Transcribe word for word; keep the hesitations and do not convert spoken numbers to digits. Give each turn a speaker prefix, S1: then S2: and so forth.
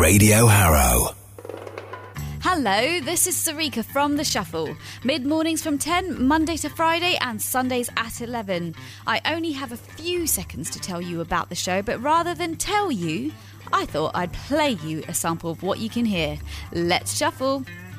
S1: Radio Harrow.
S2: Hello, this is Sarika from The Shuffle. Mid-mornings from ten, Monday to Friday, and Sundays at eleven. I only have a few seconds to tell you about the show, but rather than tell you, I thought I'd play you a sample of what you can hear. Let's shuffle.